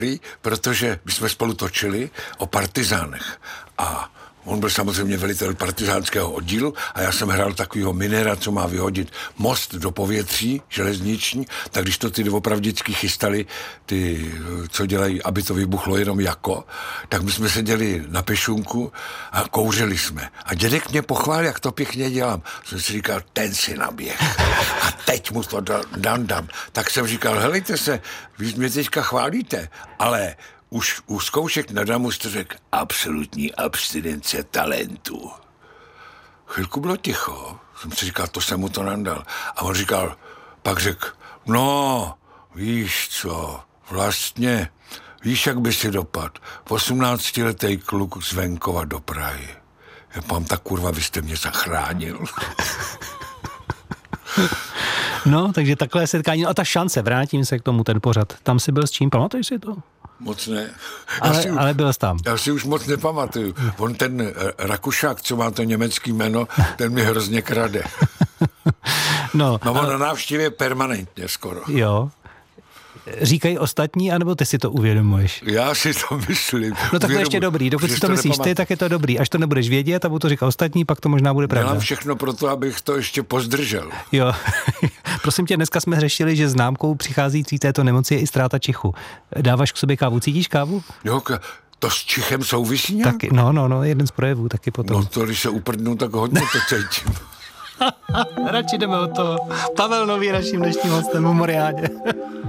protože my jsme spolu točili o partizánech a on byl samozřejmě velitel partizánského oddílu a já jsem hrál takovýho minéra, co má vyhodit most do povětří železniční, tak když to ty doopravdicky chystali, ty, co dělají, aby to vybuchlo jenom jako, tak my jsme seděli na pešunku a kouřili jsme. A dědek mě pochválil, jak to pěkně dělám. Jsem si říkal, ten si naběh. A teď mu to dám. Tak jsem říkal, helejte se, vy mě teďka chválíte, ale už u zkoušek na damu jste řekl absolutní abstinence talentu. Chvilku bylo ticho, jsem si říkal, to jsem mu to nandal. A on říkal, pak řekl, no, víš co, vlastně, víš, jak by si dopad. 18letý kluk z venkova do Prahy. Já pám, tak kurva, vy jste mě zachránil. No, takže takhle setkání. A ta šance, vrátím se k tomu, ten pořad. Tam si byl s čím, pamatuješ si to? Moc ne. Ale byl jsi tam. Já si už moc nepamatuju. On ten Rakušák, co má to německý jméno, ten mi hrozně krade. No on na návštěvě permanentně skoro. Jo. Říkají ostatní, anebo ty si to uvědomuješ? Já si to myslím. No tak to ještě dobrý. Dokud si to myslíš ty, tak je to dobrý. Až to nebudeš vědět a budu to říkat ostatní, pak to možná bude pravda. Dělám všechno pro to, abych to ještě pozdržel. Jo. Prosím tě, dneska jsme řešili, že známkou přicházící této nemoci je i ztráta čichu. Dáváš k sobě kávu? Cítíš kávu? Jo, to s čichem souvisí nějak? Taky, no, jeden z projevů taky potom. No to, když se uprdnu, tak hodně to cítím. Radši jdeme o to. Pavel Nový naším dnešním hostem v Moriádě.